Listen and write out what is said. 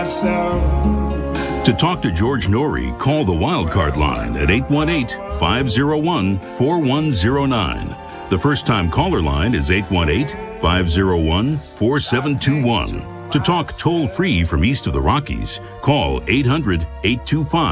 myself. To talk to George Norrie, call the Wildcard line at 818-501-4109. The first-time caller line is 818-501-4721. To talk toll-free from east of the Rockies, call 800-825